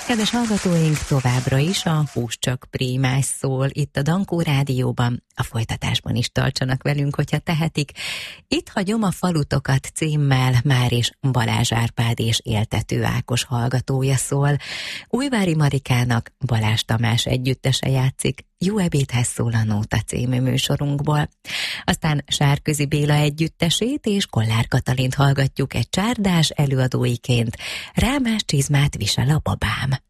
Kedves hallgatóink, továbbra is a Hús csak prímás szól itt a Dankó Rádióban. A folytatásban is tartsanak velünk, hogyha tehetik. Itt hagyom a falutokat címmel már is Balázs Árpád és Éltető Ákos hallgatója szól. Újvári Marikának Balázs Tamás együttese játszik Jó ebédhez szól a Nóta című műsorunkból. Aztán Sárközi Béla együttesét és Kollár Katalint hallgatjuk egy csárdás előadóiként. Rámás csizmát visel a babám.